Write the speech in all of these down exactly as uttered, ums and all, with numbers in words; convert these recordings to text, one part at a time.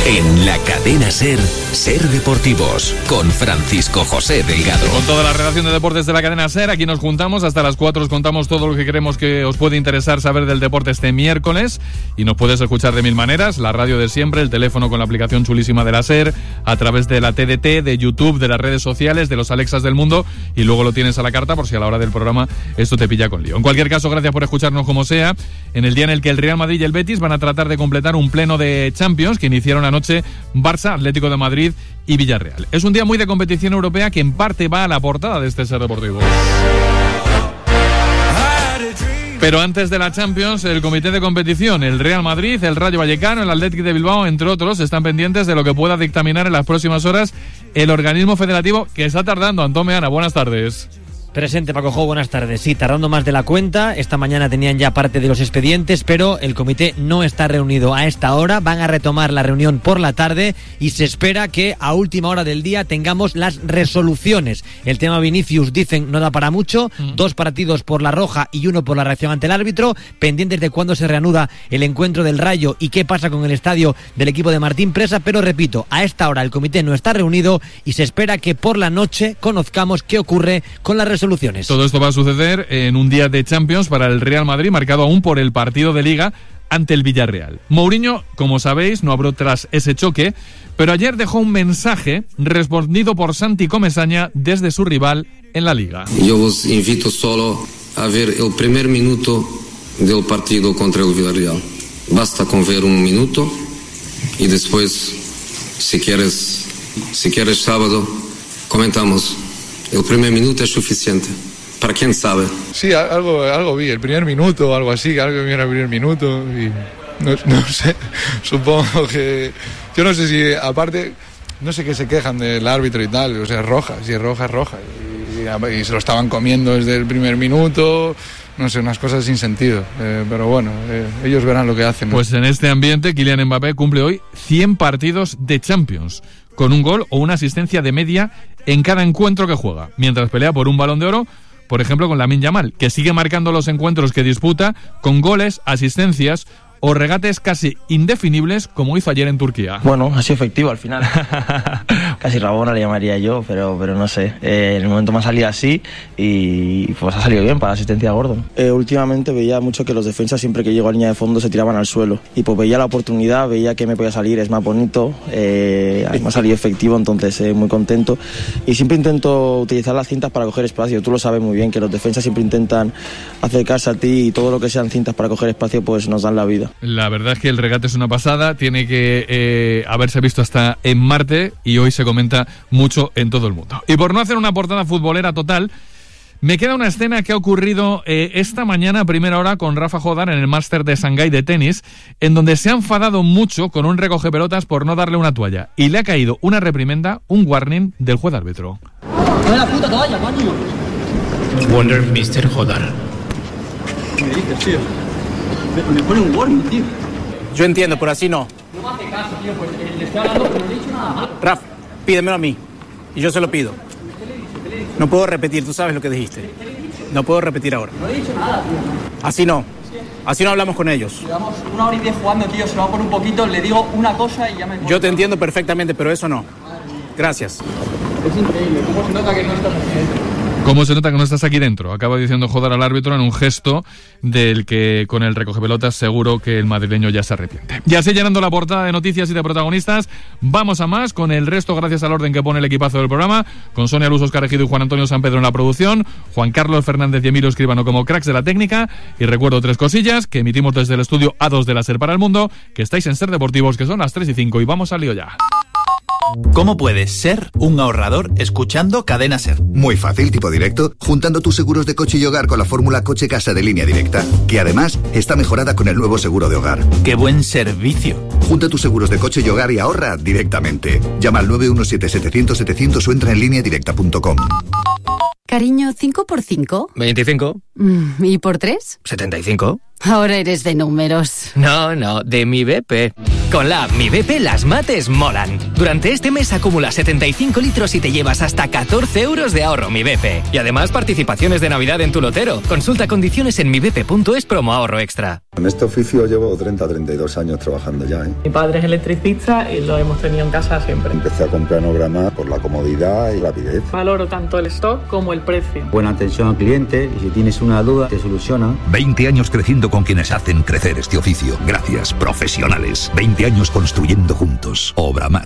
En la cadena SER, SER Deportivos, con Francisco José Delgado. Con toda la redacción de deportes de la cadena SER, aquí nos juntamos, hasta las cuatro os contamos todo lo que creemos que os puede interesar saber del deporte este miércoles, y nos puedes escuchar de mil maneras, la radio de siempre, el teléfono con la aplicación chulísima de la SER, a través de la T D T, de YouTube, de las redes sociales, de los Alexas del mundo, y luego lo tienes a la carta por si a la hora del programa esto te pilla con lío. En cualquier caso, gracias por escucharnos como sea, en el día en el que el Real Madrid y el Betis van a tratar de completar un pleno de Champions que iniciaron anoche Barça, Atlético de Madrid y Villarreal. Es un día muy de competición europea que en parte va a la portada de este SER Deportivo. Pero antes de la Champions, el comité de competición, el Real Madrid, el Rayo Vallecano, el Athletic de Bilbao, entre otros, están pendientes de lo que pueda dictaminar en las próximas horas el organismo federativo, que está tardando. Antón Meana, buenas tardes. Presente, Paco Jo, buenas tardes. Sí, tardando más de la cuenta. Esta mañana tenían ya parte de los expedientes, pero el comité no está reunido a esta hora. Van a retomar la reunión por la tarde y se espera que a última hora del día tengamos las resoluciones. El tema Vinicius, dicen, no da para mucho. Mm. Dos partidos por la roja y uno por la reacción ante el árbitro. Pendientes de cuándo se reanuda el encuentro del Rayo y qué pasa con el estadio del equipo de Martín Presa. Pero repito, a esta hora el comité no está reunido y se espera que por la noche conozcamos qué ocurre con las resoluciones. Soluciones. Todo esto va a suceder en un día de Champions para el Real Madrid, marcado aún por el partido de Liga ante el Villarreal. Mourinho, como sabéis, no habló tras ese choque, pero ayer dejó un mensaje respondido por Santi Comesaña desde su rival en la Liga. Yo os invito solo a ver el primer minuto del partido contra el Villarreal. Basta con ver un minuto y después, si quieres, si quieres sábado, comentamos. El primer minuto es suficiente. ¿Para quién sabe? Sí, algo, algo vi, el primer minuto, algo así, algo que vi en el primer minuto y no, no sé, supongo que... Yo no sé si, aparte, no sé qué se quejan del árbitro y tal, o sea, es roja, si es roja, es roja. Y, y, y se lo estaban comiendo desde el primer minuto, no sé, unas cosas sin sentido. Eh, pero bueno, eh, ellos verán lo que hacen, ¿no? Pues en este ambiente, Kylian Mbappé cumple hoy cien partidos de Champions, con un gol o una asistencia de media en cada encuentro que juega, mientras pelea por un Balón de Oro, por ejemplo con Lamine Yamal, que sigue marcando los encuentros que disputa con goles, asistencias o regates casi indefinibles, como hizo ayer en Turquía. Bueno, ha sido efectivo al final. Casi Rabona le llamaría yo, pero, pero no sé. Eh, en el momento me ha salido así y pues ha salido bien para la asistencia a Gordon. Eh, últimamente veía mucho que los defensas siempre que llego a línea de fondo se tiraban al suelo. Y pues veía la oportunidad, veía que me podía salir, es más bonito, eh, me ha salido efectivo, entonces eh, muy contento. Y siempre intento utilizar las cintas para coger espacio. Tú lo sabes muy bien, que los defensas siempre intentan acercarse a ti y todo lo que sean cintas para coger espacio pues nos dan la vida. La verdad es que el regate es una pasada, tiene que eh, haberse visto hasta en Marte y hoy se comenta mucho en todo el mundo. Y por no hacer una portada futbolera total, me queda una escena que ha ocurrido eh, esta mañana a primera hora con Rafa Jodar en el Máster de Shanghái de tenis, en donde se ha enfadado mucho con un recogepelotas por no darle una toalla y le ha caído una reprimenda, un warning del juez árbitro. ¡Dame la puta toalla, coño! Wonder mister Jodar. ¿Qué me dices, tío? Me, me pone un warning, tío. Yo entiendo, pero así no. No me hace caso, tío, pues le estoy hablando, pero no le he dicho nada malo. Raf, pídemelo a mí. Y yo se lo pido. No puedo repetir, tú sabes lo que dijiste. No puedo repetir ahora. No le he dicho nada, tío. Así no. Así no hablamos con ellos. Llevamos una hora y diez jugando, tío, se lo va por un poquito, le digo una cosa y ya me... Yo te entiendo perfectamente, pero eso no. Gracias. Es increíble, ¿cómo se nota que no estás aquí dentro? ¿Cómo se nota que no estás aquí dentro? Acaba diciendo Jodar al árbitro en un gesto del que con el recogepelotas seguro que el madrileño ya se arrepiente. Y así llenando la portada de noticias y de protagonistas, vamos a más con el resto gracias al orden que pone el equipazo del programa, con Sonia Luz, Óscar Ejido y Juan Antonio San Pedro en la producción, Juan Carlos Fernández y Emilio Escribano como cracks de la técnica, y recuerdo tres cosillas que emitimos desde el estudio A dos de la SER para el mundo, que estáis en SER Deportivos, que son las tres y cinco y vamos al lío ya. ¿Cómo puedes ser un ahorrador escuchando Cadena SER? Muy fácil, tipo directo, juntando tus seguros de coche y hogar con la fórmula Coche Casa de Línea Directa, que además está mejorada con el nuevo seguro de hogar. ¡Qué buen servicio! Junta tus seguros de coche y hogar y ahorra directamente. Llama al nueve uno siete setecientos setecientos o entra en línea directa punto com. Cariño, ¿cinco por cinco? veinticinco. ¿Y por tres? setenta y cinco. Ahora eres de números. No, no, de mi B P. Con la app Mi B P las mates molan. Durante este mes acumula setenta y cinco litros y te llevas hasta catorce euros de ahorro Mi B P. Y además participaciones de Navidad en tu lotero. Consulta condiciones en mi b p punto es promo ahorro extra. En este oficio llevo treinta a treinta y dos años trabajando ya, ¿eh? Mi padre es electricista y lo hemos tenido en casa siempre. Empecé a comprar Nograma por la comodidad y rapidez. Valoro tanto el stock como el precio. Buena atención al cliente y si tienes una duda te soluciona. veinte años creciendo con quienes hacen crecer este oficio. Gracias, profesionales. veinte años construyendo juntos. Obramat.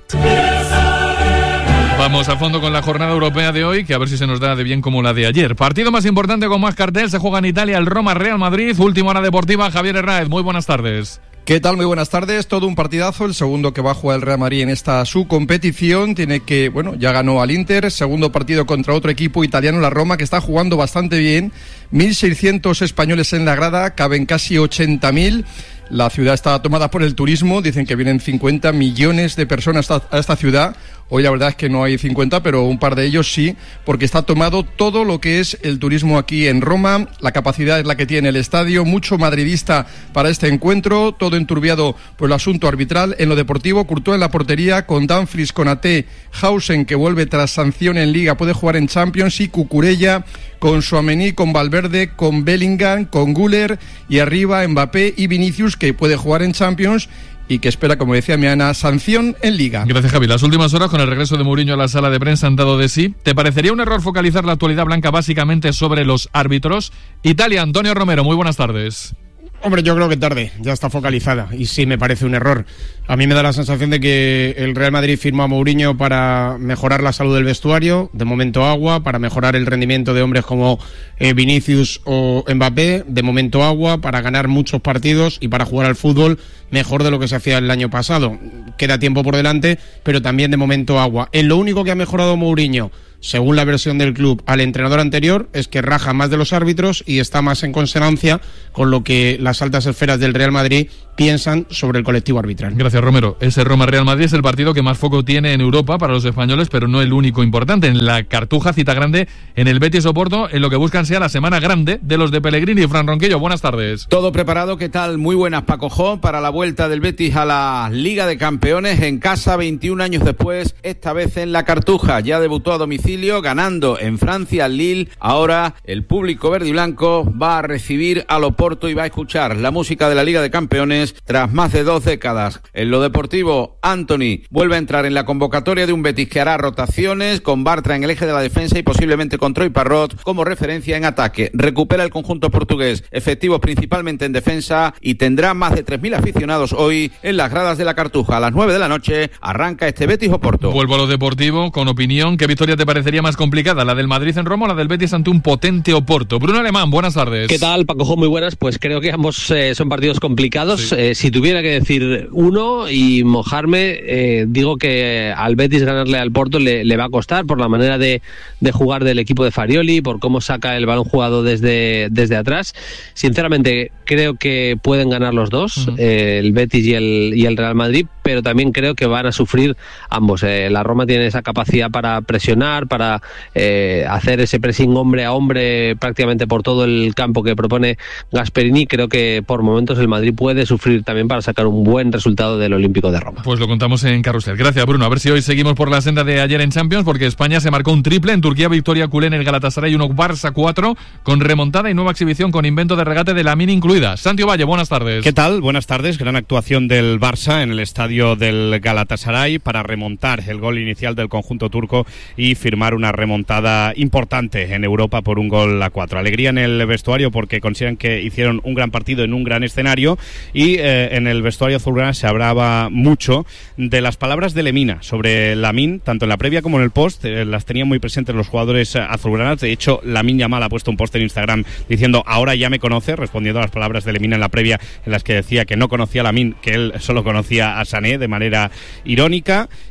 Vamos a fondo con la jornada europea de hoy, que a ver si se nos da de bien como la de ayer. Partido más importante con más cartel, se juega en Italia el Roma-Real Madrid. Última hora deportiva, Javier Herráez, muy buenas tardes. ¿Qué tal? Muy buenas tardes. Todo un partidazo. El segundo que va a jugar el Real Madrid en esta su competición. Tiene que, bueno, ya ganó al Inter. Segundo partido contra otro equipo italiano, la Roma, que está jugando bastante bien. mil seiscientos españoles en la grada, caben casi ochenta mil. La ciudad está tomada por el turismo. Dicen que vienen cincuenta millones de personas a esta ciudad. Hoy la verdad es que no hay cincuenta, pero un par de ellos sí, porque está tomado todo lo que es el turismo aquí en Roma. La capacidad es la que tiene el estadio, mucho madridista para este encuentro, todo enturbiado por el asunto arbitral. En lo deportivo, Courtois en la portería, con Dumfries, con Ate, Hausen, que vuelve tras sanción en Liga, puede jugar en Champions, y Cucurella, con Tchouaméni, con Valverde, con Bellingham, con Güler, y arriba Mbappé y Vinicius, que puede jugar en Champions y que espera, como decía Miana, sanción en Liga. Gracias, Javi. Las últimas horas, con el regreso de Mourinho a la sala de prensa, han dado de sí. ¿Te parecería un error focalizar la actualidad blanca básicamente sobre los árbitros? Italia, Antonio Romero, muy buenas tardes. Hombre, yo creo que tarde, ya está focalizada y sí me parece un error. A mí me da la sensación de que el Real Madrid firmó a Mourinho para mejorar la salud del vestuario, de momento agua, para mejorar el rendimiento de hombres como eh, Vinicius o Mbappé, de momento agua, para ganar muchos partidos y para jugar al fútbol mejor de lo que se hacía el año pasado. Queda tiempo por delante, pero también de momento agua. En lo único que ha mejorado Mourinho, según la versión del club, al entrenador anterior, es que raja más de los árbitros y está más en consonancia con lo que las altas esferas del Real Madrid piensan sobre el colectivo arbitral. Gracias, Romero. Ese Roma-Real Madrid es el partido que más foco tiene en Europa para los españoles, pero no el único importante. En la Cartuja, cita grande en el Betis Oporto, en lo que buscan sea la semana grande de los de Pellegrini. Fran Ronquillo, buenas tardes. Todo preparado, ¿qué tal? Muy buenas, Paco Jo, para la vuelta del Betis a la Liga de Campeones en casa, veintiún años después, esta vez en la Cartuja. Ya debutó a domicilio, ganando en Francia al Lille. Ahora el público verde y blanco va a recibir al Oporto y va a escuchar la música de la Liga de Campeones tras más de dos décadas. En lo deportivo, Anthony vuelve a entrar en la convocatoria de un Betis que hará rotaciones, con Bartra en el eje de la defensa y posiblemente con Troy Parrott como referencia en ataque. Recupera el conjunto portugués, efectivos principalmente en defensa, y tendrá más de tres mil aficionados hoy en las gradas de la Cartuja. A las nueve de la noche arranca este Betis Oporto. Vuelvo a lo deportivo con opinión. ¿Qué victoria te parecería más complicada, la del Madrid en Roma o la del Betis ante un potente Oporto? Bruno Alemán, buenas tardes. ¿Qué tal, Paco? Muy buenas. Pues creo que ambos eh, son partidos complicados. Sí. Eh, si tuviera que decir uno y mojarme, eh, digo que al Betis ganarle al Porto le, le va a costar por la manera de, de jugar del equipo de Farioli, por cómo saca el balón jugado desde, desde atrás. Sinceramente, creo que pueden ganar los dos, uh-huh. eh, el Betis y el, y el Real Madrid, pero también creo que van a sufrir ambos. Eh, la Roma tiene esa capacidad para presionar, para eh, hacer ese pressing hombre a hombre prácticamente por todo el campo que propone Gasperini. Creo que por momentos el Madrid puede sufrir también para sacar un buen resultado del Olímpico de Roma. Pues lo contamos en Carrusel. Gracias, Bruno. A ver si hoy seguimos por la senda de ayer en Champions, porque España se marcó un triple. En Turquía, victoria culé en el Galatasaray uno, Barça cuatro, con remontada y nueva exhibición con invento de regate de Lamine incluida. Santiago Valle, buenas tardes. ¿Qué tal? Buenas tardes. Gran actuación del Barça en el estadio del Galatasaray para remontar el gol inicial del conjunto turco y firmar una remontada importante en Europa por un gol a cuatro. Alegría en el vestuario porque consideran que hicieron un gran partido en un gran escenario, y eh, en el vestuario azulgrana se hablaba mucho de las palabras de Lemina sobre Lamine, tanto en la previa como en el post. Eh, las tenían muy presentes los jugadores azulgranas. De hecho, Lamine Yamal ha puesto un post en Instagram diciendo ahora ya me conoce, respondiendo a las palabras de Lemina en la previa, en las que decía que no conocía a Lamine, que él solo conocía a Sané, de manera irónica.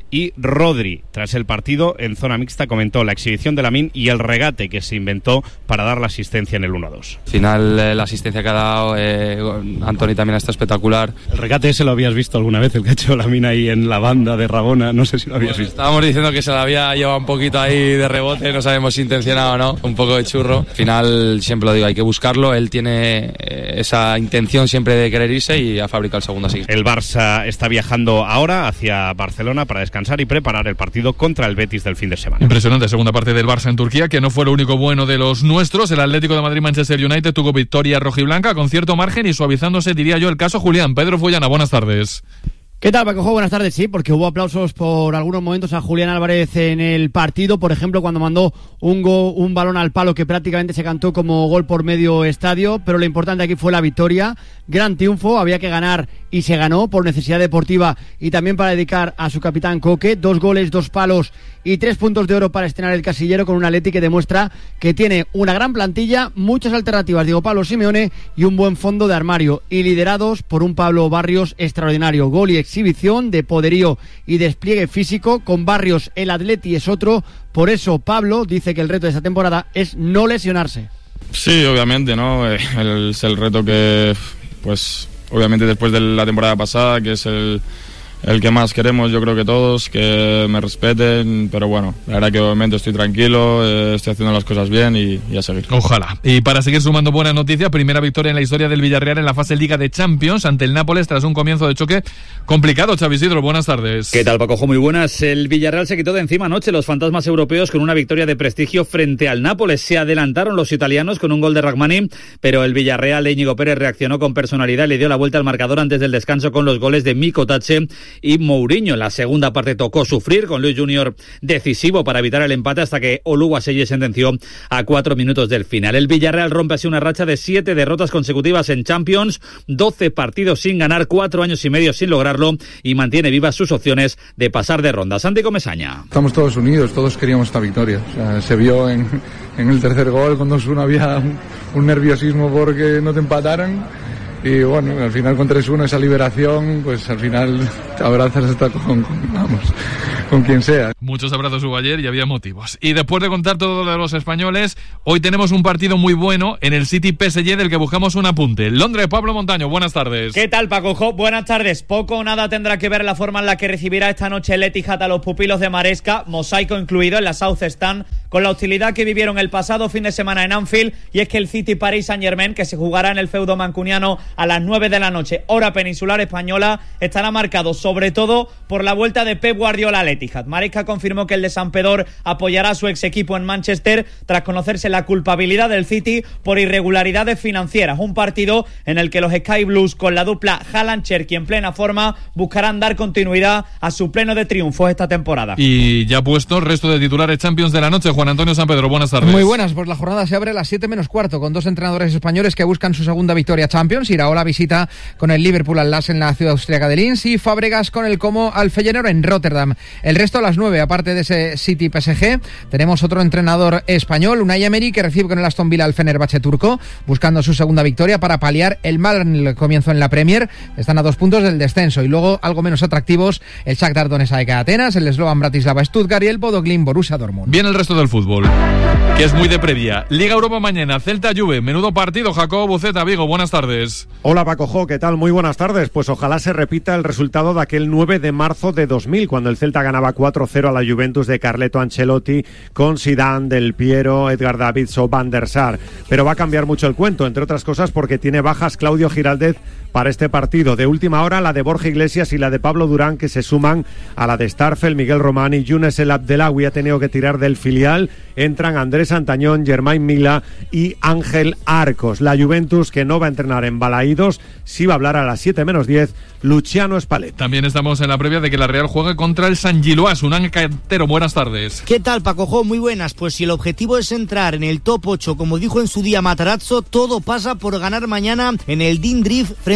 Y Rodri, tras el partido en zona mixta, comentó la exhibición de Lamine y el regate que se inventó para dar la asistencia en el uno dos. Al final, eh, la asistencia que ha dado, eh, Antoni también está espectacular. ¿El regate ese lo habías visto alguna vez, el que ha hecho Lamine ahí en la banda de Rabona? No sé si lo habías Bueno, visto. Estábamos diciendo que se la había llevado un poquito ahí de rebote, no sabemos si intencionado o no, un poco de churro. Al final, siempre lo digo, hay que buscarlo, él tiene eh, esa intención siempre de querer irse y ha fabricado el segundo así. El Barça está viajando ahora hacia Barcelona para descansar y preparar el partido contra el Betis del fin de semana. Impresionante segunda parte del Barça en Turquía, que no fue lo único bueno de los nuestros. El Atlético de Madrid-Manchester United tuvo victoria rojiblanca con cierto margen y suavizándose, diría yo, el caso Julián. Pedro Fullana, buenas tardes. ¿Qué tal, Paco? Buenas tardes, sí, porque hubo aplausos por algunos momentos a Julián Álvarez en el partido, por ejemplo, cuando mandó un, go, un balón al palo que prácticamente se cantó como gol por medio estadio, pero lo importante aquí fue la victoria, gran triunfo, había que ganar y se ganó por necesidad deportiva y también para dedicar a su capitán Coque, dos goles, dos palos y tres puntos de oro para estrenar el casillero con un Atleti que demuestra que tiene una gran plantilla, muchas alternativas, digo Pablo Simeone, y un buen fondo de armario, y liderados por un Pablo Barrios extraordinario, gol y exhibición de poderío y despliegue físico. Con Barrios el Atleti es otro, por eso Pablo dice que el reto de esta temporada es no lesionarse. Sí, obviamente, ¿no? El, es el reto que, pues, obviamente después de la temporada pasada, que es el, el que más queremos, yo creo que todos, que me respeten, pero bueno, la verdad que obviamente estoy tranquilo, eh, estoy haciendo las cosas bien y, y a seguir. Ojalá. Y para seguir sumando buenas noticias, primera victoria en la historia del Villarreal en la fase Liga de Champions ante el Nápoles tras un comienzo de choque complicado. Xavi Isidro, buenas tardes. ¿Qué tal, Paco? Muy buenas. El Villarreal se quitó de encima anoche los fantasmas europeos con una victoria de prestigio frente al Nápoles. Se adelantaron los italianos con un gol de Rachmani, pero el Villarreal de Íñigo Pérez reaccionó con personalidad y le dio la vuelta al marcador antes del descanso con los goles de Miko Tache y Mourinho. En la segunda parte tocó sufrir con Luis Junior decisivo para evitar el empate hasta que Oluwaseye sentenció a cuatro minutos del final. El Villarreal rompe así una racha de siete derrotas consecutivas en Champions, doce partidos sin ganar, cuatro años y medio sin lograrlo y mantiene vivas sus opciones de pasar de ronda. Santi Comesaña. Estamos todos unidos, todos queríamos esta victoria. O sea, se vio en, en el tercer gol, con dos uno había un, un nerviosismo porque no te empataran. Y bueno, al final con tres uno esa liberación, pues al final te abrazas hasta con, con, vamos, con quien sea. Muchos abrazos hubo ayer y había motivos. Y después de contar todo lo de los españoles, hoy tenemos un partido muy bueno en el City P S G del que buscamos un apunte. Londres, Pablo Montaño, buenas tardes. ¿Qué tal, Paco? Buenas tardes. Poco o nada tendrá que ver la forma en la que recibirá esta noche el Etihad a los pupilos de Maresca, mosaico incluido en la South Stand, con la hostilidad que vivieron el pasado fin de semana en Anfield, y es que el City Paris Saint-Germain, que se jugará en el feudo mancuniano a las nueve de la noche, hora peninsular española, estará marcado sobre todo por la vuelta de Pep Guardiola al Etihad. Maresca confirmó que el de Sampedor apoyará a su ex equipo en Manchester tras conocerse la culpabilidad del City por irregularidades financieras. Un partido en el que los Sky Blues, con la dupla Haaland-Cherki en plena forma, buscarán dar continuidad a su pleno de triunfos esta temporada. Y ya puesto el resto de titulares Champions de la noche. Juan Antonio Sampedro, buenas tardes. Muy buenas, pues la jornada se abre a las siete menos cuarto con dos entrenadores españoles que buscan su segunda victoria Champions. Iraola visita con el Liverpool al Lask en la ciudad austríaca de Linz y Fábregas con el Como al Feyenoord en Rotterdam. El resto a las nueve, aparte de ese City P S G, tenemos otro entrenador español, Unai Emery, que recibe con el Aston Villa al Fenerbahce turco, buscando su segunda victoria para paliar el mal comienzo en la Premier. Están a dos puntos del descenso. Y luego, algo menos atractivos, el Shakhtar Donetsk A E K Atenas, el Slovan Bratislava Stuttgart y el Bodo Glimt Borussia Dortmund. Bien el resto del fútbol, que es muy de previa. Liga Europa mañana, Celta Juve, menudo partido. Jacobo Buceta, Vigo, buenas tardes. Hola Paco Jo, ¿qué tal? Muy buenas tardes. Pues ojalá se repita el resultado de aquel nueve de marzo de dos mil, cuando el Celta ganaba cuatro cero a la Juventus de Carleto Ancelotti, con Zidane, Del Piero, Edgar Davids o Van der Sar. Pero va a cambiar mucho el cuento, entre otras cosas porque tiene bajas Claudio Giraldez para este partido. De última hora, la de Borja Iglesias y la de Pablo Durán, que se suman a la de Starfel, Miguel Román y Younes El Abdelawi ha tenido que tirar del filial. Entran Andrés Antañón, Germain Mila y Ángel Arcos. La Juventus, que no va a entrenar en Balaídos, sí va a hablar a las siete menos diez Luciano Spalletti. También estamos en la previa de que la Real juegue contra el San Giloás. Unán Cantero, buenas tardes. ¿Qué tal, Paco Jo? Muy buenas. Pues si el objetivo es entrar en el top ocho, como dijo en su día Matarazzo, todo pasa por ganar mañana en el Dindrif frente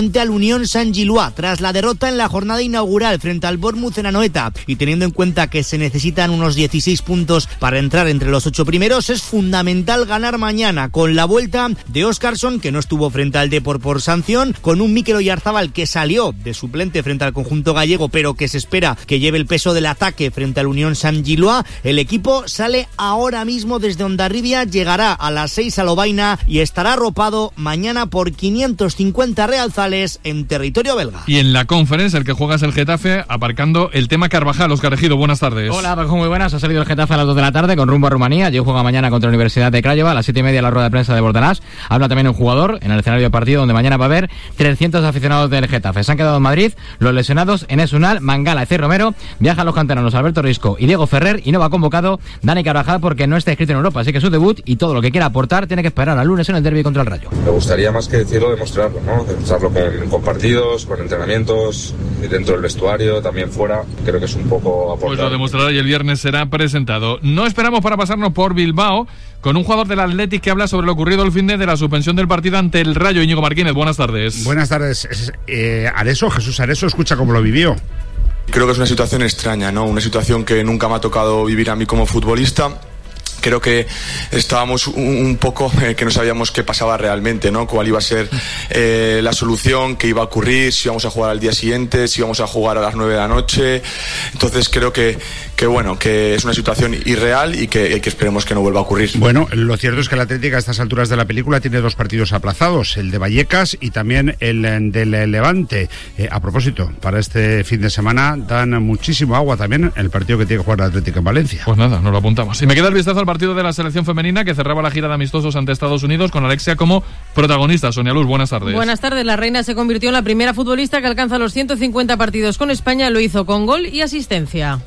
frente al Unión Saint-Gilloise tras la derrota en la jornada inaugural frente al Bournemouth en Anoeta, y teniendo en cuenta que se necesitan unos dieciséis puntos para entrar entre los ocho primeros, es fundamental ganar mañana con la vuelta de Óscarson, que no estuvo frente al Depor por sanción, con un Mikel Oyarzábal que salió de suplente frente al conjunto gallego, pero que se espera que lleve el peso del ataque frente al Unión Saint-Gilloise. El equipo sale ahora mismo desde Hondarribia, llegará a las seis a Lovaina y estará arropado mañana por quinientos cincuenta realzales en territorio belga. Y en la Conference, el que juega es el Getafe, aparcando el tema Carvajal. Oscar Ejido, buenas tardes. Hola, Paco, muy buenas. Ha salido el Getafe a las dos de la tarde con rumbo a Rumanía. Allí juega mañana contra la Universidad de Craiova. A las siete y media la rueda de prensa de Bordalás. Habla también un jugador en el escenario de partido donde mañana va a haber trescientos aficionados del Getafe. Se han quedado en Madrid los lesionados Enes Unal, Mangala y C. Romero. Viajan los canteranos Alberto Risco y Diego Ferrer, y no va convocado Dani Carvajal porque no está inscrito en Europa. Así que su debut y todo lo que quiera aportar tiene que esperar al lunes en el derbi contra el Rayo. Me gustaría más que decirlo, demostrarlo, ¿no? Demostrarlo con, con partidos, con entrenamientos, dentro del vestuario, también fuera. Creo que es un poco aportar. Pues lo demostrará y el viernes será presentado. No esperamos para pasarnos por Bilbao con un jugador del Athletic que habla sobre lo ocurrido el fin de, de la suspensión del partido ante el Rayo. Íñigo Martínez, buenas tardes. Buenas tardes. Eh, Areso, Jesús Areso, escucha cómo lo vivió. Creo que es una situación extraña, ¿no? Una situación que nunca me ha tocado vivir a mí como futbolista. Creo que estábamos un, un poco eh, que no sabíamos qué pasaba realmente, ¿no? Cuál iba a ser eh, la solución, qué iba a ocurrir, si íbamos a jugar al día siguiente, si íbamos a jugar a las nueve de la noche. Entonces creo que, que bueno, que es una situación irreal y que, y que esperemos que no vuelva a ocurrir. Bueno, lo cierto es que el Atlético a estas alturas de la película tiene dos partidos aplazados, el de Vallecas y también el del Levante. Eh, a propósito, para este fin de semana dan muchísimo agua también el partido que tiene que jugar el Atlético en Valencia. Pues nada, nos lo apuntamos. Y me queda el vistazo al partido de la selección femenina que cerraba la gira de amistosos ante Estados Unidos con Alexia como protagonista. Sonia Luz, buenas tardes. Buenas tardes. La reina se convirtió en la primera futbolista que alcanza los ciento cincuenta partidos con España. Lo hizo con gol y asistencia.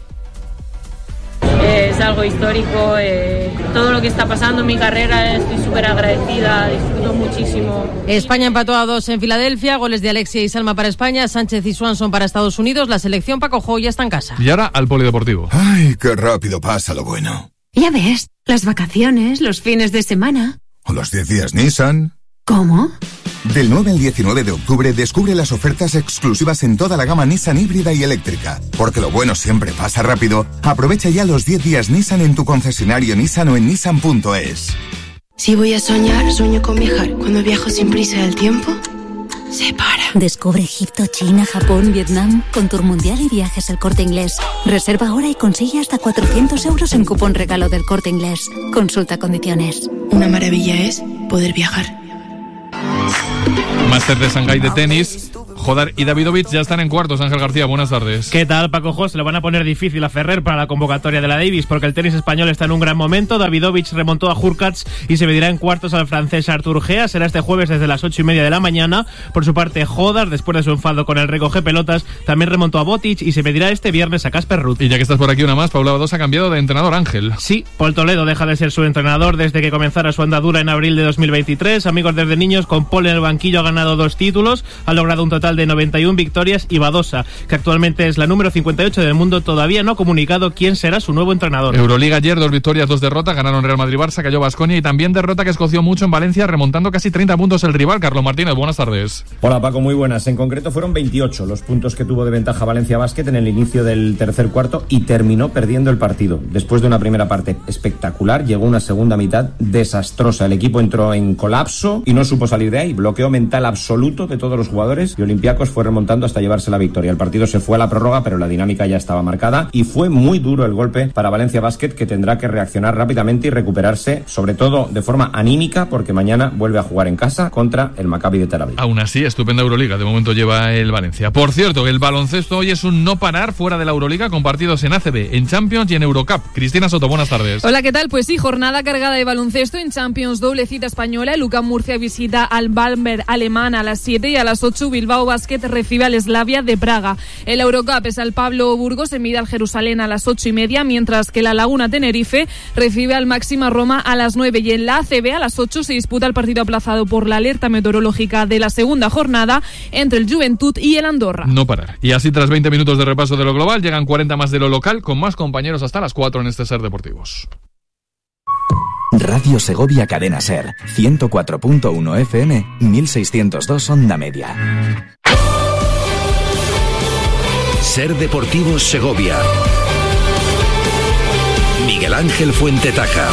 Es algo histórico, eh, todo lo que está pasando en mi carrera, estoy súper agradecida, disfruto muchísimo. España empató a dos en Filadelfia, goles de Alexia y Salma para España, Sánchez y Swanson para Estados Unidos. La selección Paco Jo ya está en casa. Y ahora al polideportivo. Ay, qué rápido pasa lo bueno. Ya ves, las vacaciones, los fines de semana. O los diez días Nissan. ¿Cómo? Del nueve al diecinueve de octubre descubre las ofertas exclusivas en toda la gama Nissan híbrida y eléctrica. Porque lo bueno siempre pasa rápido. Aprovecha ya los diez días Nissan en tu concesionario Nissan o en nissan punto es. Si voy a soñar, sueño con viajar. Cuando viajo sin prisa del tiempo, se para. Descubre Egipto, China, Japón, Vietnam con Tour Mundial y Viajes El Corte Inglés. Reserva ahora y consigue hasta cuatrocientos euros en cupón regalo del Corte Inglés. Consulta condiciones. Una maravilla es poder viajar. Máster de Shanghái de tenis. Jodar y Davidovich ya están en cuartos. Ángel García, buenas tardes. ¿Qué tal, Paco Jos? Le van a poner difícil a Ferrer para la convocatoria de la Davis porque el tenis español está en un gran momento. Davidovich remontó a Hurkacz y se medirá en cuartos al francés Arthur Gea. Será este jueves desde las ocho y media de la mañana. Por su parte, Jodar, después de su enfado con el recoge pelotas, también remontó a Botic y se medirá este viernes a Casper Ruud. Y ya que estás por aquí una más, Paula Badosa ha cambiado de entrenador. Ángel. Sí, Paul Toledo deja de ser su entrenador desde que comenzara su andadura en abril de dos mil veintitrés. Amigos desde niños, con Paul en el banquillo ha ganado dos títulos, ha logrado un total de noventa y una victorias, y Badosa, que actualmente es la número cincuenta y ocho del mundo, todavía no ha comunicado quién será su nuevo entrenador. Euroliga ayer, dos victorias, dos derrotas, ganaron Real Madrid-Barça, cayó Baskonia y también derrota que escoció mucho en Valencia, remontando casi treinta puntos el rival. Carlos Martínez, buenas tardes. Hola Paco, muy buenas. En concreto fueron veintiocho los puntos que tuvo de ventaja Valencia Basket en el inicio del tercer cuarto y terminó perdiendo el partido. Después de una primera parte espectacular, llegó una segunda mitad desastrosa. El equipo entró en colapso y no supo salir de ahí. Bloqueo mental absoluto de todos los jugadores y Olympiacos fue remontando hasta llevarse la victoria. El partido se fue a la prórroga, pero la dinámica ya estaba marcada y fue muy duro el golpe para Valencia Basket, que tendrá que reaccionar rápidamente y recuperarse, sobre todo de forma anímica, porque mañana vuelve a jugar en casa contra el Maccabi de Tel Aviv. Aún así, estupenda Euroliga, de momento lleva el Valencia. Por cierto, el baloncesto hoy es un no parar fuera de la Euroliga, con partidos en A C B, en Champions y en Eurocup. Cristina Soto, buenas tardes. Hola, ¿qué tal? Pues sí, jornada cargada de baloncesto en Champions, doble cita española. El U C A M Murcia visita al Bamberg alemán a las siete y a las ocho Bilbao Basket recibe al Slavia de Praga. El Eurocup es al Pablo Burgos, se mide al Jerusalén a las ocho y media, mientras que la Laguna Tenerife recibe al Máxima Roma a las nueve, y en la A C B a las ocho se disputa el partido aplazado por la alerta meteorológica de la segunda jornada entre el Juventud y el Andorra. No parar. Y así, tras veinte minutos de repaso de lo global, llegan cuarenta más de lo local, con más compañeros hasta las cuatro en este Ser Deportivos. Radio Segovia Cadena Ser, ciento cuatro punto uno F M, mil seiscientos dos Onda Media. Ser Deportivos Segovia. Miguel Ángel Fuentetaja.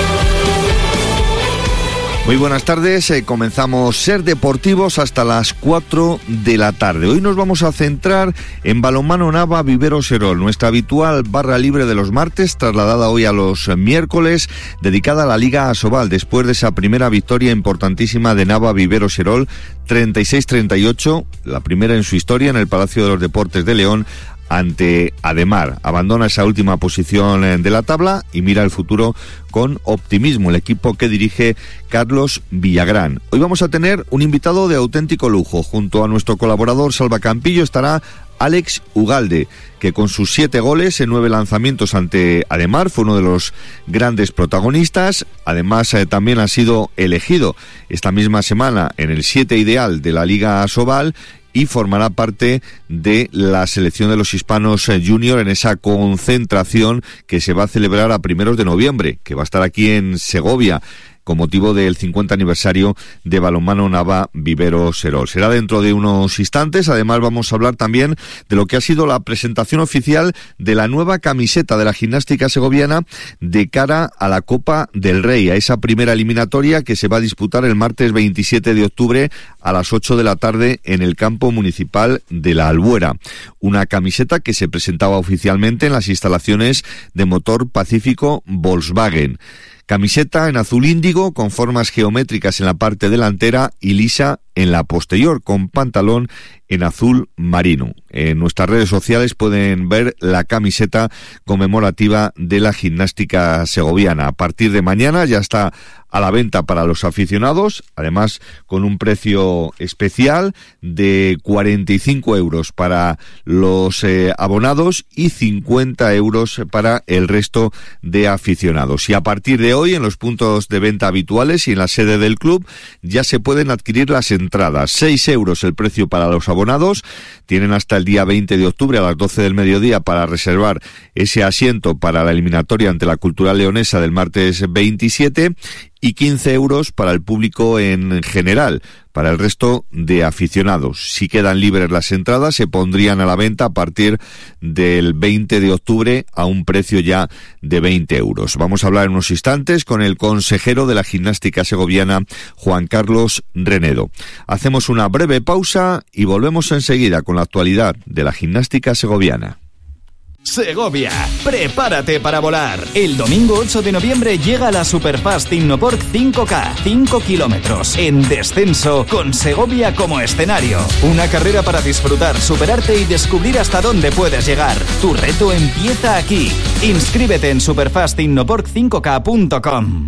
Muy buenas tardes, eh, comenzamos Ser Deportivos hasta las cuatro de la tarde. Hoy nos vamos a centrar en Balonmano Nava Vivero Serol, nuestra habitual barra libre de los martes, trasladada hoy a los miércoles, dedicada a la Liga Asobal, después de esa primera victoria importantísima de Nava Vivero Serol, treinta y seis treinta y ocho, la primera en su historia en el Palacio de los Deportes de León, ante Ademar. Abandona esa última posición de la tabla y mira el futuro con optimismo el equipo que dirige Carlos Villagrán. Hoy vamos a tener un invitado de auténtico lujo. Junto a nuestro colaborador Salva Campillo estará Alex Ugalde, que con sus siete goles en nueve lanzamientos ante Ademar fue uno de los grandes protagonistas. Además, eh, también ha sido elegido esta misma semana en el siete ideal de la Liga Asobal y formará parte de la selección de los hispanos junior en esa concentración que se va a celebrar a primeros de noviembre, que va a estar aquí en Segovia, con motivo del cincuenta aniversario de Balonmano Nava Vivero Serol. Será dentro de unos instantes. Además, vamos a hablar también de lo que ha sido la presentación oficial de la nueva camiseta de la gimnástica segoviana de cara a la Copa del Rey, a esa primera eliminatoria que se va a disputar el martes veintisiete de octubre a las ocho de la tarde en el campo municipal de La Albuera. Una camiseta que se presentaba oficialmente en las instalaciones de Motor Pacífico Volkswagen. Camiseta en azul índigo con formas geométricas en la parte delantera y lisa en la posterior, con pantalón en azul marino. En nuestras redes sociales pueden ver la camiseta conmemorativa de la gimnástica segoviana. A partir de mañana ya está a la venta para los aficionados, además con un precio especial de cuarenta y cinco euros para los eh, abonados y cincuenta euros para el resto de aficionados. Y a partir de hoy, en los puntos de venta habituales y en la sede del club, ya se pueden adquirir las entradas. seis euros el precio para los abonados. Tienen hasta el día veinte de octubre a las doce del mediodía para reservar ese asiento para la eliminatoria ante la Cultural Leonesa del martes veintisiete, y quince euros para el público en general. Para el resto de aficionados, si quedan libres las entradas, se pondrían a la venta a partir del veinte de octubre a un precio ya de veinte euros. Vamos a hablar en unos instantes con el consejero de la gimnástica segoviana, Juan Carlos Renedo. Hacemos una breve pausa y volvemos enseguida con la actualidad de la gimnástica segoviana. Segovia, prepárate para volar. El domingo ocho de noviembre llega la Superfast Innoporc cinco K, cinco kilómetros, en descenso, con Segovia como escenario. Una carrera para disfrutar, superarte y descubrir hasta dónde puedes llegar. Tu reto empieza aquí. Inscríbete en superfast innoporc cinco K punto com.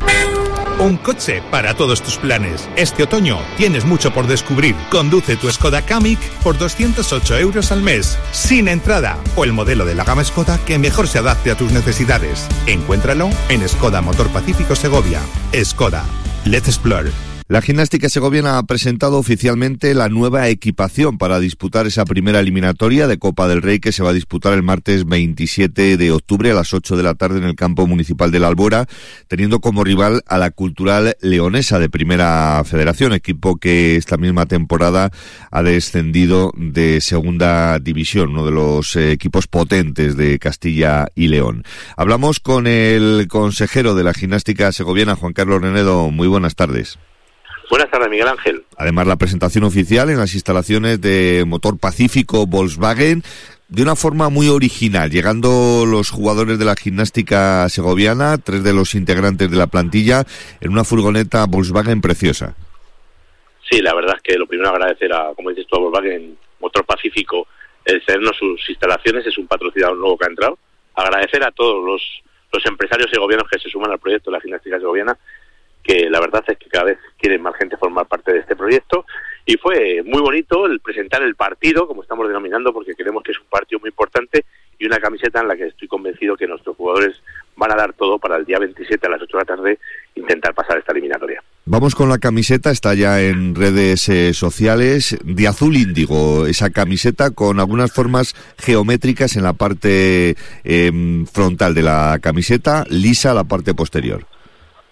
Un coche para todos tus planes. Este otoño tienes mucho por descubrir. Conduce tu Skoda Kamiq por doscientos ocho euros al mes, sin entrada, o el modelo de la gama Skoda que mejor se adapte a tus necesidades. Encuéntralo en Skoda Motor Pacífico Segovia. Skoda. Let's explore. La gimnástica segoviana ha presentado oficialmente la nueva equipación para disputar esa primera eliminatoria de Copa del Rey que se va a disputar el martes veintisiete de octubre a las ocho de la tarde en el campo municipal de La Albuera, teniendo como rival a la Cultural Leonesa de Primera Federación, equipo que esta misma temporada ha descendido de Segunda División, uno de los eh, equipos potentes de Castilla y León. Hablamos con el consejero de la gimnástica segoviana, Juan Carlos Renedo. Muy buenas tardes. Buenas tardes, Miguel Ángel. Además, la presentación oficial en las instalaciones de Motor Pacífico Volkswagen, de una forma muy original, llegando los jugadores de la gimnástica segoviana, tres de los integrantes de la plantilla, en una furgoneta Volkswagen preciosa. Sí, la verdad es que lo primero agradecer a, como dices tú, a Volkswagen Motor Pacífico, el cedernos sus instalaciones, es un patrocinador nuevo que ha entrado. Agradecer a todos los, los empresarios segovianos que se suman al proyecto de la gimnástica segoviana, que la verdad es que cada vez quieren más gente formar parte de este proyecto, y fue muy bonito el presentar el partido, como estamos denominando, porque creemos que es un partido muy importante y una camiseta en la que estoy convencido que nuestros jugadores van a dar todo para el día veintisiete a las ocho de la tarde intentar pasar esta eliminatoria. Vamos con la camiseta, está ya en redes eh, sociales, de azul índigo, esa camiseta con algunas formas geométricas en la parte eh, frontal de la camiseta, lisa la parte posterior.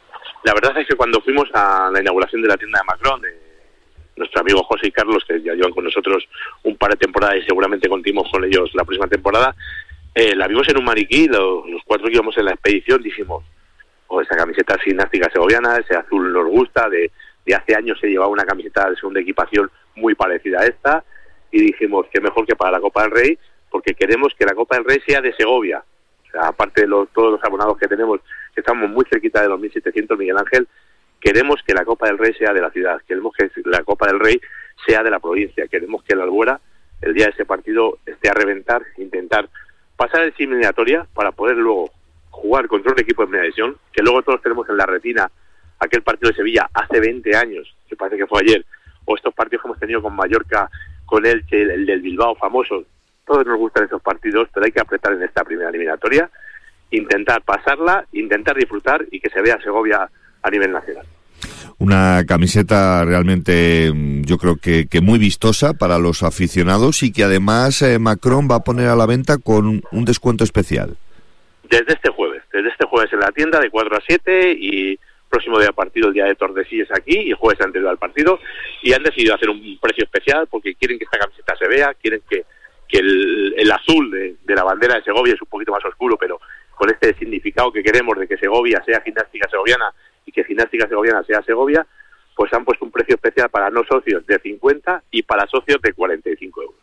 la verdad es que cuando fuimos a la inauguración de la tienda de Macron, de nuestro amigo José y Carlos, que ya llevan con nosotros un par de temporadas y seguramente continuamos con ellos la próxima temporada, eh, la vimos en un maniquí, lo, los cuatro que íbamos en la expedición, dijimos, oh, esa camiseta gimnástica segoviana, ese azul nos gusta, de, de hace años se llevaba una camiseta de segunda equipación muy parecida a esta, y dijimos, qué mejor que para la Copa del Rey, porque queremos que la Copa del Rey sea de Segovia. O sea, aparte de los, todos los abonados que tenemos, que estamos muy cerquita de los mil setecientos, Miguel Ángel, queremos que la Copa del Rey sea de la ciudad, queremos que la Copa del Rey sea de la provincia, queremos que la Albuera, el día de ese partido, esté a reventar, intentar pasar el eliminatoria para poder luego jugar contra un equipo de primera división, que luego todos tenemos en la retina aquel partido de Sevilla hace veinte años, que parece que fue ayer, o estos partidos que hemos tenido con Mallorca, con Elche, el, el del Bilbao famoso. Todos nos gustan esos partidos, pero hay que apretar en esta primera eliminatoria, intentar pasarla, intentar disfrutar y que se vea Segovia a nivel nacional. Una camiseta realmente, yo creo que, que muy vistosa para los aficionados y que además eh, Macron va a poner a la venta con un descuento especial. Desde este jueves, desde este jueves en la tienda de cuatro a siete y próximo día partido el día de Tordesillas aquí y jueves anterior al partido, y han decidido hacer un precio especial porque quieren que esta camiseta se vea, quieren que, que el, el azul de, de la bandera de Segovia es un poquito más oscuro, pero con este significado que queremos de que Segovia sea gimnástica segoviana y que gimnástica segoviana sea Segovia, pues han puesto un precio especial para no socios de cincuenta y para socios de cuarenta y cinco euros.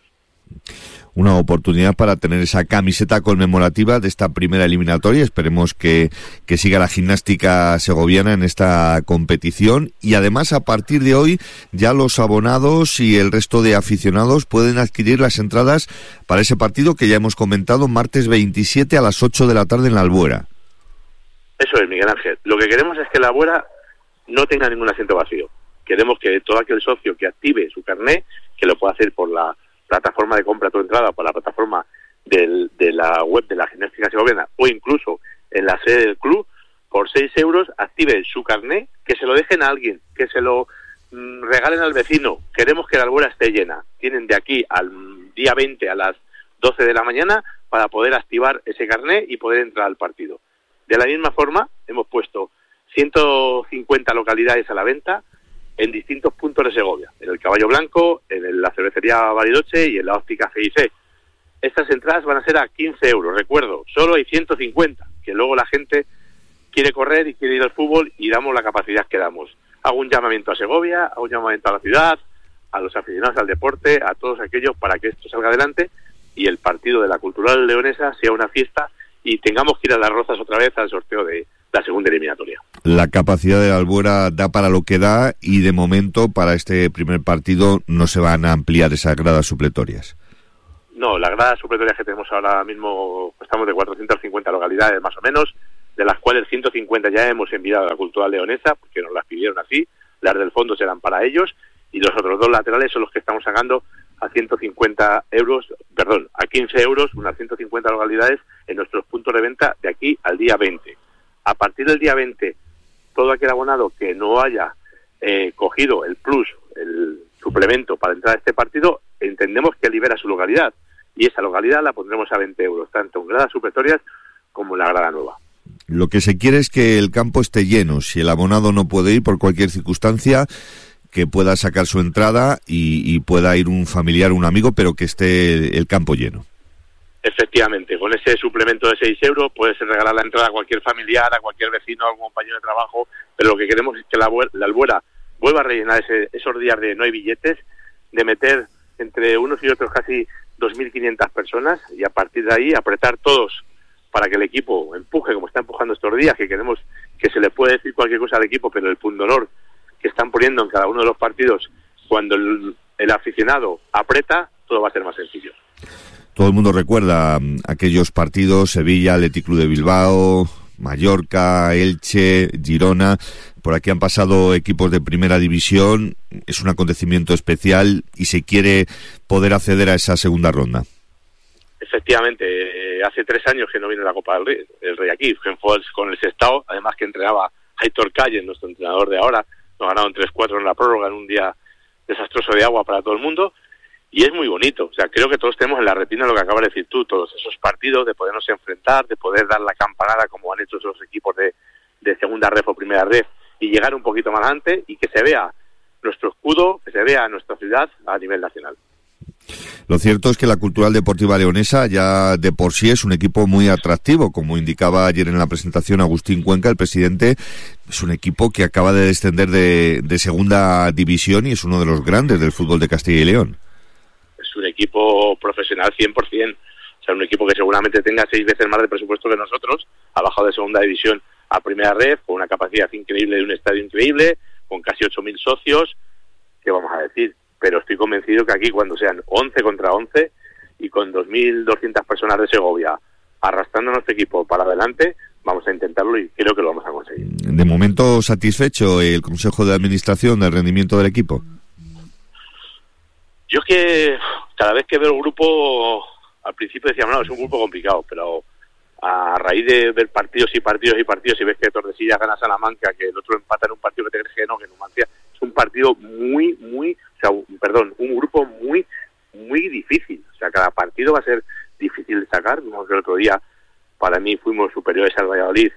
Una oportunidad para tener esa camiseta conmemorativa de esta primera eliminatoria. Esperemos que, que siga la gimnástica segoviana en esta competición, y además a partir de hoy ya los abonados y el resto de aficionados pueden adquirir las entradas para ese partido que ya hemos comentado, martes veintisiete a las ocho de la tarde en la Albuera. Eso es, Miguel Ángel. Lo que queremos es que la Albuera no tenga ningún asiento vacío. Queremos que todo aquel socio que active su carné, que lo pueda hacer por la plataforma de compra tu entrada, por la plataforma del, de la web de la gimnástica segoviana o incluso en la sede del club, por seis euros active su carné, que se lo dejen a alguien, que se lo mmm, regalen al vecino. Queremos que la Albuera esté llena. Tienen de aquí al día veinte a las doce de la mañana para poder activar ese carné y poder entrar al partido. De la misma forma, hemos puesto ciento cincuenta localidades a la venta en distintos puntos de Segovia, en el Caballo Blanco, en la cervecería Bariloche y en la óptica C I C. Estas entradas van a ser a quince euros, recuerdo, solo hay ciento cincuenta, que luego la gente quiere correr y quiere ir al fútbol y damos la capacidad que damos. Hago un llamamiento a Segovia, hago un llamamiento a la ciudad, a los aficionados al deporte, a todos aquellos para que esto salga adelante y el partido de la Cultural Leonesa sea una fiesta y tengamos que ir a las Rozas otra vez al sorteo de la segunda eliminatoria. La capacidad de la Albuera da para lo que da y de momento para este primer partido no se van a ampliar esas gradas supletorias. No, las gradas supletorias que tenemos ahora mismo, estamos de cuatrocientas cincuenta localidades más o menos, de las cuales ciento cincuenta ya hemos enviado a la Cultural Leonesa porque nos las pidieron así, las del fondo serán para ellos y los otros dos laterales son los que estamos sacando a ciento cincuenta euros, perdón, a quince euros, unas ciento cincuenta localidades en nuestros puntos de venta de aquí al día veinte. A partir del día veinte, todo aquel abonado que no haya eh, cogido el plus, el suplemento para entrar a este partido, entendemos que libera su localidad. Y esa localidad la pondremos a veinte euros, tanto en gradas supletorias como en la grada nueva. Lo que se quiere es que el campo esté lleno. Si el abonado no puede ir por cualquier circunstancia, que pueda sacar su entrada y, y pueda ir un familiar, un amigo, pero que esté el campo lleno. Efectivamente, con ese suplemento de seis euros puedes regalar la entrada a cualquier familiar, a cualquier vecino, a algún compañero de trabajo, pero lo que queremos es que la, la Albuera vuelva a rellenar ese, esos días de no hay billetes, de meter entre unos y otros casi dos mil quinientas personas y a partir de ahí apretar todos para que el equipo empuje como está empujando estos días, que queremos que se le puede decir cualquier cosa al equipo, pero el pundonor que están poniendo en cada uno de los partidos, cuando el, el aficionado aprieta, todo va a ser más sencillo. Todo el mundo recuerda aquellos partidos, Sevilla, Athletic Club de Bilbao, Mallorca, Elche, Girona. Por aquí han pasado equipos de primera división. Es un acontecimiento especial y se quiere poder acceder a esa segunda ronda. Efectivamente, eh, hace tres años que no viene la Copa del Rey, el Rey aquí, fue con el Sestao, además que entrenaba Aitor Calle, nuestro entrenador de ahora. Nos ganaron tres cuatro en la prórroga en un día desastroso de agua para todo el mundo. Y es muy bonito, o sea, creo que todos tenemos en la retina lo que acabas de decir tú, todos esos partidos de podernos enfrentar, de poder dar la campanada como han hecho esos equipos de, de segunda ref o primera ref y llegar un poquito más adelante y que se vea nuestro escudo, que se vea nuestra ciudad a nivel nacional. Lo cierto es que la Cultural Deportiva Leonesa ya de por sí es un equipo muy atractivo, como indicaba ayer en la presentación Agustín Cuenca, el presidente. Es un equipo que acaba de descender de, de segunda división y es uno de los grandes del fútbol de Castilla y León. Es un equipo profesional cien por ciento, o sea, un equipo que seguramente tenga seis veces más de presupuesto que nosotros, ha bajado de segunda división a primera red, con una capacidad increíble de un estadio increíble, con casi ocho mil socios. ¿Qué vamos a decir? Pero estoy convencido que aquí, cuando sean once contra once y con dos mil doscientas personas de Segovia arrastrando a nuestro equipo para adelante, vamos a intentarlo y creo que lo vamos a conseguir. De momento, ¿satisfecho el Consejo de Administración del rendimiento del equipo? Yo es que cada vez que veo el grupo, al principio decíamos, no, es un grupo complicado, pero a raíz de ver partidos y partidos y partidos y ves que Tordesillas gana Salamanca, que el otro empata en un partido que te crees que no, que Numancia, es un partido muy, muy, o sea, un, perdón, un grupo muy, muy difícil. O sea, cada partido va a ser difícil de sacar. Como que el otro día, para mí, fuimos superiores al Valladolid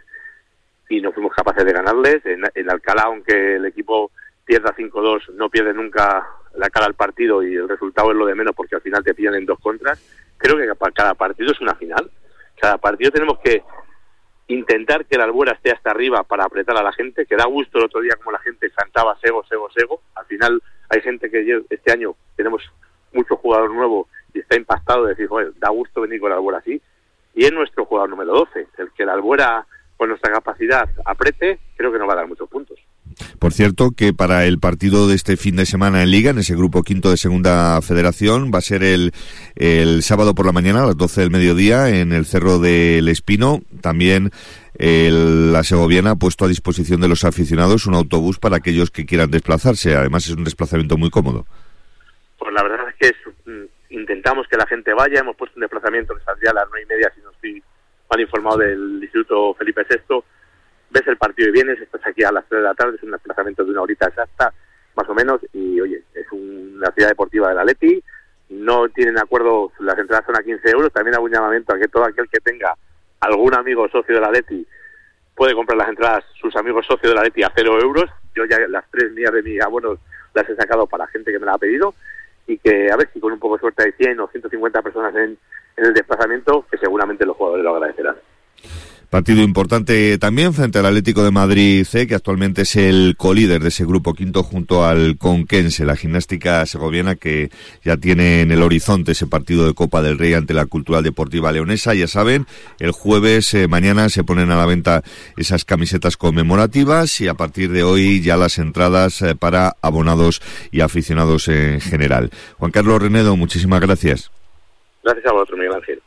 y no fuimos capaces de ganarles. En, en Alcalá, aunque el equipo pierda cinco dos, no pierde nunca la cara al partido y el resultado es lo de menos porque al final te pillan en dos contras. Creo que cada partido es una final. Cada partido tenemos que intentar que la Albuera esté hasta arriba para apretar a la gente, que da gusto el otro día como la gente cantaba Sego, Sego, Sego. Al final hay gente que este año tenemos mucho jugador nuevo y está impactado de decir, joder, da gusto venir con la Albuera así. Y es nuestro jugador número doce, el que la Albuera con nuestra capacidad apriete, creo que nos va a dar muchos puntos. Por cierto, que para el partido de este fin de semana en Liga, en ese grupo quinto de Segunda Federación, va a ser el, el sábado por la mañana a las doce del mediodía en el Cerro del Espino. También el, la segoviana ha puesto a disposición de los aficionados un autobús para aquellos que quieran desplazarse. Además, es un desplazamiento muy cómodo. Pues la verdad es que es, intentamos que la gente vaya. Hemos puesto un desplazamiento que saldría a las nueve y media, si no estoy mal informado, del Instituto Felipe sexto. Ves el partido y vienes, estás aquí a las tres de la tarde, es un desplazamiento de una horita exacta, más o menos, y oye, es una ciudad deportiva del Atleti, no tienen acuerdo, las entradas son a quince euros, también hago un llamamiento a que todo aquel que tenga algún amigo socio del Atleti puede comprar las entradas, sus amigos socios del Atleti a cero euros, yo ya las tres mías de mis abonos las he sacado para gente que me la ha pedido, y que a ver si con un poco de suerte hay cien o ciento cincuenta personas en, en el desplazamiento, que seguramente los jugadores lo agradecerán. Partido importante también frente al Atlético de Madrid C, que actualmente es el colíder de ese grupo quinto junto al Conquense, la gimnástica segoviana, que ya tiene en el horizonte ese partido de Copa del Rey ante la Cultural Deportiva Leonesa. Ya saben, el jueves, eh, mañana se ponen a la venta esas camisetas conmemorativas y a partir de hoy ya las entradas eh, para abonados y aficionados en general. Juan Carlos Renedo, muchísimas gracias. Gracias a vosotros, Miguel Ángel.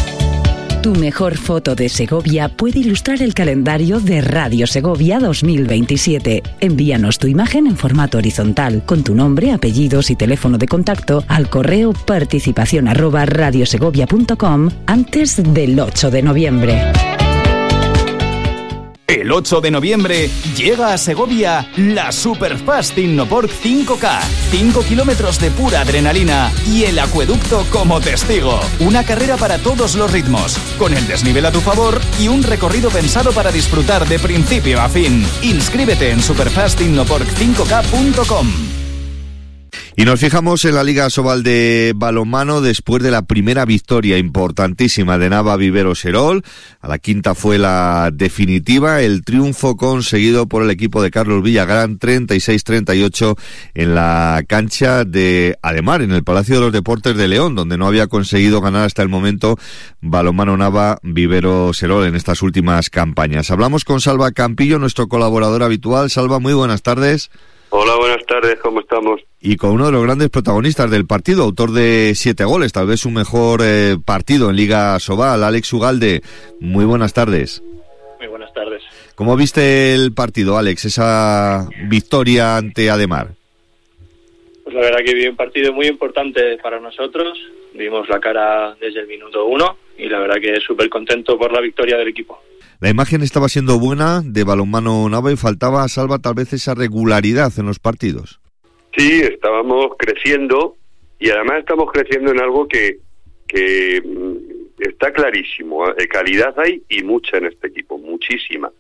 Tu mejor foto de Segovia puede ilustrar el calendario de Radio Segovia dos mil veintisiete. Envíanos tu imagen en formato horizontal, con tu nombre, apellidos y teléfono de contacto al correo participación arroba radiosegovia punto com antes del ocho de noviembre. El ocho de noviembre llega a Segovia la Superfast Innoporc cinco K. cinco kilómetros de pura adrenalina y el acueducto como testigo. Una carrera para todos los ritmos, con el desnivel a tu favor y un recorrido pensado para disfrutar de principio a fin. Inscríbete en superfast innoporc cinco k punto com. Y nos fijamos en la Liga Sobal de balonmano después de la primera victoria importantísima de Nava Vivero Serol. A la quinta fue la definitiva, el triunfo conseguido por el equipo de Carlos Villagrán, treinta y seis treinta y ocho en la cancha de Ademar, en el Palacio de los Deportes de León, donde no había conseguido ganar hasta el momento balonmano Nava Vivero Serol en estas últimas campañas. Hablamos con Salva Campillo, nuestro colaborador habitual. Salva, muy buenas tardes. Hola, buenas tardes, ¿cómo estamos? Y con uno de los grandes protagonistas del partido, autor de siete goles, tal vez su mejor eh, partido en Liga Sobal, Alex Ugalde. Muy buenas tardes. Muy buenas tardes. ¿Cómo viste el partido, Alex, esa victoria ante Ademar? Pues la verdad que vi un partido muy importante para nosotros, vimos la cara desde el minuto uno y la verdad que súper contento por la victoria del equipo. La imagen estaba siendo buena de balonmano Nava y faltaba a Salva tal vez esa regularidad en los partidos. Sí, estábamos creciendo y además estamos creciendo en algo que, que está clarísimo. Calidad hay y mucha en este equipo, muchísima.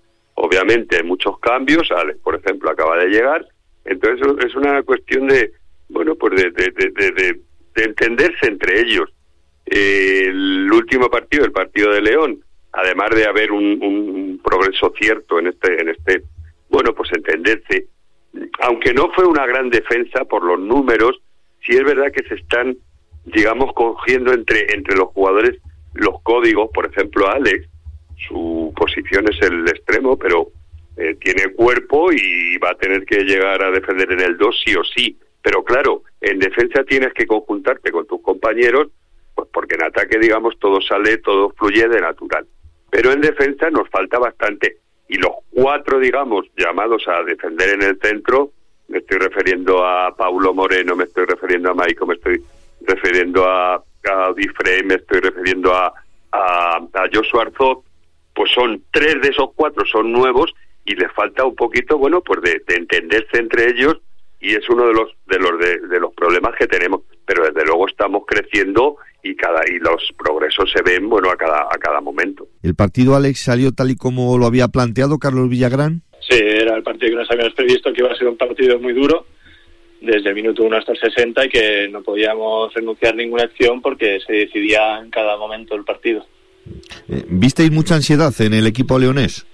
obviamente hay muchos cambios, Alex, por ejemplo, acaba de llegar, entonces es una cuestión de, bueno, pues de, de, de, de, de, de entenderse entre ellos. Eh, el último partido, el partido de León, además de haber un, un progreso cierto en este, en este, bueno, pues entenderse, aunque no fue una gran defensa por los números, sí es verdad que se están, digamos, cogiendo entre, entre los jugadores los códigos. Por ejemplo, Alex, su posición es el extremo, pero eh, tiene cuerpo y va a tener que llegar a defender en el dos sí o sí. Pero claro, en defensa tienes que conjuntarte con tus compañeros, pues porque en ataque, digamos, todo sale, todo fluye de natural. Pero en defensa nos falta bastante. Y los cuatro, digamos, llamados a defender en el centro, me estoy refiriendo a Paulo Moreno, me estoy refiriendo a Maico, me estoy refiriendo a, a Difrey, me estoy refiriendo a, a, a Joshua Arzó, pues son tres de esos cuatro, son nuevos y les falta un poquito, bueno, pues de, de entenderse entre ellos, y es uno de los de los de, de los problemas que tenemos. Pero desde luego estamos creciendo y cada y los progresos se ven, bueno, a cada a cada momento. ¿El partido, Alex, salió tal y como lo había planteado Carlos Villagrán? Sí, era el partido que nos habíamos previsto, que iba a ser un partido muy duro desde el minuto uno hasta el sesenta, y que no podíamos renunciar a ninguna acción porque se decidía en cada momento el partido. Eh, ¿Visteis mucha ansiedad en el equipo leonés?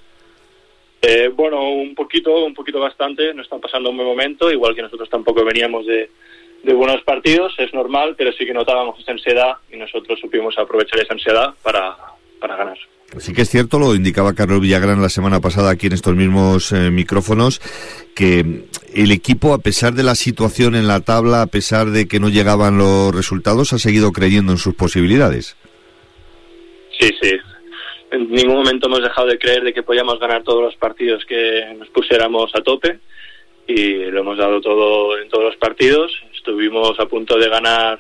Eh, bueno, un poquito, un poquito bastante. No están pasando un buen momento, igual que nosotros tampoco veníamos de, de buenos partidos, es normal, pero sí que notábamos esa ansiedad y nosotros supimos aprovechar esa ansiedad para, para ganar. Sí que es cierto, lo indicaba Carlos Villagrán la semana pasada aquí en estos mismos eh, micrófonos, que el equipo, a pesar de la situación en la tabla, a pesar de que no llegaban los resultados, ha seguido creyendo en sus posibilidades. Sí, sí. En ningún momento hemos dejado de creer de que podíamos ganar todos los partidos que nos pusiéramos a tope, y lo hemos dado todo en todos los partidos. Estuvimos a punto de ganar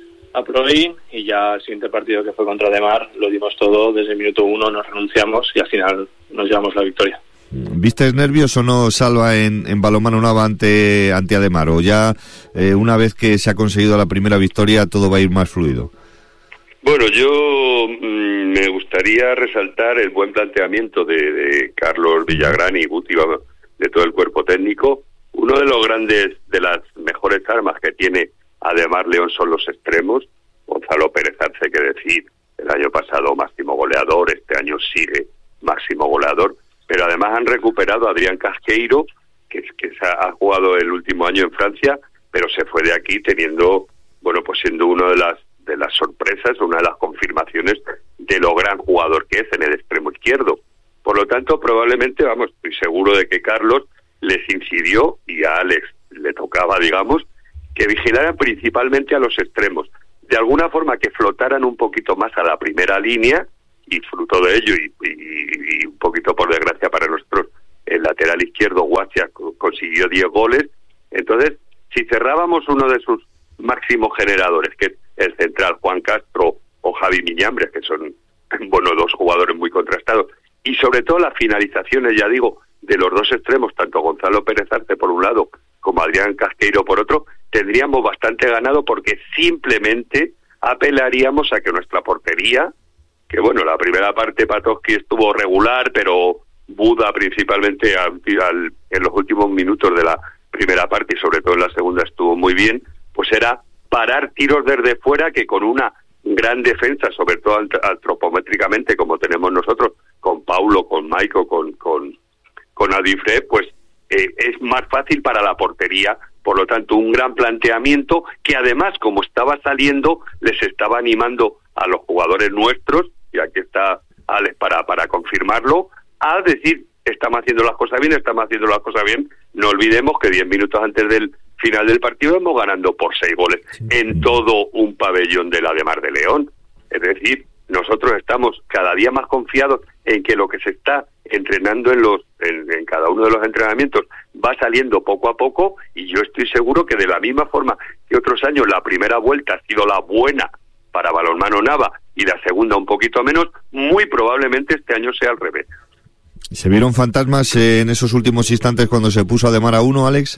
a Proin y ya el siguiente partido, que fue contra Ademar, lo dimos todo desde el minuto uno, nos renunciamos y al final nos llevamos la victoria. ¿Viste nervios o no, Salva, en, en balonmano Nava ante, ante Ademar? ¿O ya eh, una vez que se ha conseguido la primera victoria todo va a ir más fluido? Bueno, yo mmm, me gustaría resaltar el buen planteamiento de, de Carlos Villagrán y Guti, de todo el cuerpo técnico. Uno de los grandes, de las mejores armas que tiene Ademar León son los extremos. Gonzalo Pérez Arce, que decir, el año pasado máximo goleador, este año sigue máximo goleador, pero además han recuperado a Adrián Casqueiro, que, que ha jugado el último año en Francia, pero se fue de aquí teniendo, bueno, pues siendo uno de las de las sorpresas, una de las confirmaciones de lo gran jugador que es en el extremo izquierdo. Por lo tanto, probablemente, vamos, estoy seguro de que Carlos les incidió, y a Alex le tocaba, digamos, que vigilaran principalmente a los extremos, de alguna forma que flotaran un poquito más a la primera línea, y fruto de ello, y, y, y un poquito por desgracia para nosotros, el lateral izquierdo, Guacia, consiguió diez goles. Entonces, si cerrábamos uno de sus máximos generadores, que es el central Juan Castro o Javi Miñambres, que son, bueno, dos jugadores muy contrastados, y sobre todo las finalizaciones, ya digo, de los dos extremos, tanto Gonzalo Pérez Arce por un lado como Adrián Casqueiro por otro, tendríamos bastante ganado, porque simplemente apelaríamos a que nuestra portería, que bueno, la primera parte Patoski estuvo regular, pero Buda principalmente al, al, en los últimos minutos de la primera parte y sobre todo en la segunda estuvo muy bien, pues era parar tiros desde fuera, que con una gran defensa, sobre todo antropométricamente como tenemos nosotros, con Paulo, con Maico, con con, con Adifre, pues eh, es más fácil para la portería. Por lo tanto, un gran planteamiento que además, como estaba saliendo, les estaba animando a los jugadores nuestros, y aquí está Alex para, para confirmarlo, a decir, estamos haciendo las cosas bien, estamos haciendo las cosas bien. No olvidemos que diez minutos antes del final del partido hemos ganando por seis goles en todo un pabellón de la Ademar de León. Es decir, nosotros estamos cada día más confiados en que lo que se está entrenando en los en, en cada uno de los entrenamientos va saliendo poco a poco, y yo estoy seguro que de la misma forma que otros años la primera vuelta ha sido la buena para Balonmano Nava y la segunda un poquito menos, muy probablemente este año sea al revés. ¿Se vieron fantasmas en esos últimos instantes cuando se puso Ademar a uno, Alex?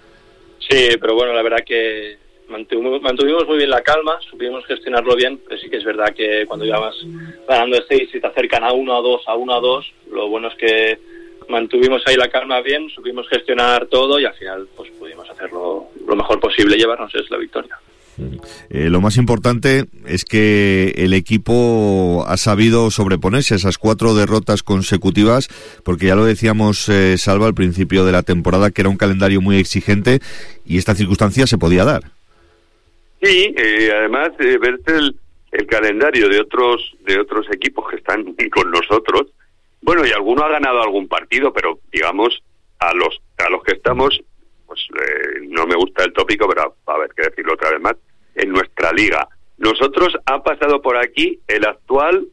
Sí, pero bueno, la verdad que mantuvimos, mantuvimos muy bien la calma, supimos gestionarlo bien, pero sí que es verdad que cuando ibas ganando seis y te acercan a uno a dos, a uno a dos, lo bueno es que mantuvimos ahí la calma bien, supimos gestionar todo y al final pues pudimos hacerlo lo mejor posible y llevarnos es la victoria. Eh, lo más importante es que el equipo ha sabido sobreponerse a esas cuatro derrotas consecutivas, porque ya lo decíamos, eh, Salva, al principio de la temporada, que era un calendario muy exigente y esta circunstancia se podía dar. Sí, eh, además eh, verte el, el calendario de otros de otros equipos que están con nosotros, bueno, y alguno ha ganado algún partido, pero digamos a los a los que estamos, pues eh, no me gusta el tópico, pero va a haber que decirlo otra vez más, en nuestra liga. Nosotros ha pasado por aquí el actual,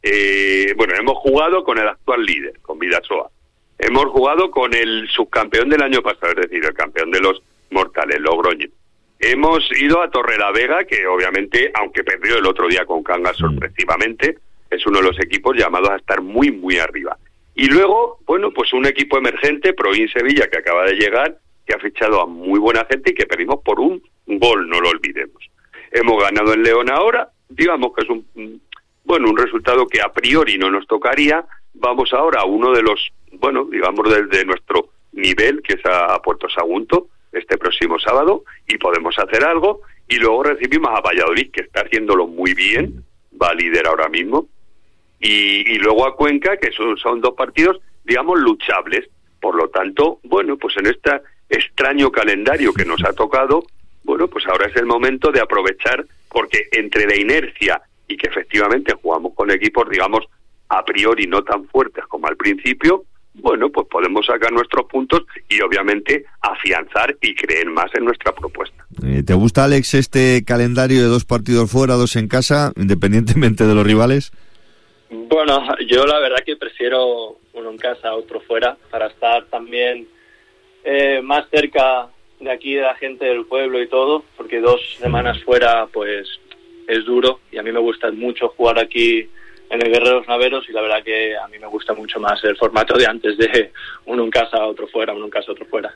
eh, bueno, hemos jugado con el actual líder, con Vidasoa. Hemos jugado con el subcampeón del año pasado, es decir, el campeón de los mortales, Logroño. Hemos ido a Torrelavega, que obviamente, aunque perdió el otro día con Cangas sorpresivamente, es uno de los equipos llamados a estar muy, muy arriba. Y luego, bueno, pues un equipo emergente, Proin Sevilla, que acaba de llegar, que ha fichado a muy buena gente y que perdimos por un gol, no lo olvidemos. Hemos ganado en León ahora, digamos que es un, bueno, un resultado que a priori no nos tocaría. Vamos ahora a uno de los, bueno, digamos desde nuestro nivel, que es a, a Puerto Sagunto, este próximo sábado, y podemos hacer algo. Y luego recibimos a Valladolid, que está haciéndolo muy bien, va a líder ahora mismo, y, y luego a Cuenca, que son, son dos partidos, digamos, luchables. Por lo tanto, bueno, pues en este extraño calendario que nos ha tocado, bueno, pues ahora es el momento de aprovechar, porque entre la inercia y que efectivamente jugamos con equipos, digamos, a priori no tan fuertes como al principio, bueno, pues podemos sacar nuestros puntos y obviamente afianzar y creer más en nuestra propuesta. Eh, ¿Te gusta, Alex, este calendario de dos partidos fuera, dos en casa, independientemente de los rivales? Bueno, yo la verdad que prefiero uno en casa, otro fuera, para estar también eh, más cerca de aquí, de la gente del pueblo y todo, porque dos semanas fuera pues es duro y a mí me gusta mucho jugar aquí en el Guerreros Naveros y la verdad que a mí me gusta mucho más el formato de antes de uno en casa, otro fuera, uno en casa, otro fuera.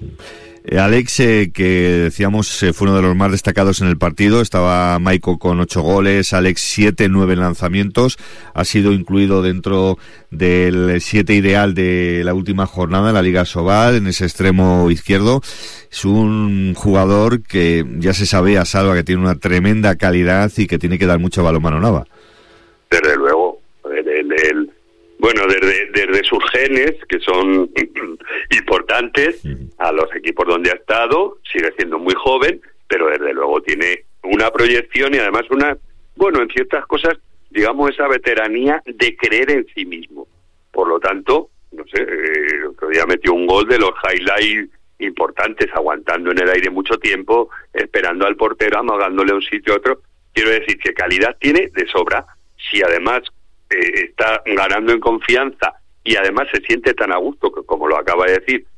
Eh, Alex, eh, que decíamos eh, fue uno de los más destacados en el partido, estaba Maiko con ocho goles, Alex siete, nueve lanzamientos, ha sido incluido dentro del siete ideal de la última jornada en la Liga Sobal, en ese extremo izquierdo. Es un jugador que ya se sabe a Salva que tiene una tremenda calidad y que tiene que dar mucho balonmano Nava. Desde luego, el, el, el, bueno, desde, desde sus genes, que son importantes, a los equipos donde ha estado, sigue siendo muy joven, pero desde luego tiene una proyección y además una, bueno, en ciertas cosas, digamos, esa veteranía de creer en sí mismo. Por lo tanto, no sé, eh, el otro día metió un gol de los highlights importantes, aguantando en el aire mucho tiempo, esperando al portero, amagándole a un sitio a otro. Quiero decir que calidad tiene de sobra. Si además eh, está ganando en confianza y además se siente tan a gusto, que, como lo acaba de decir,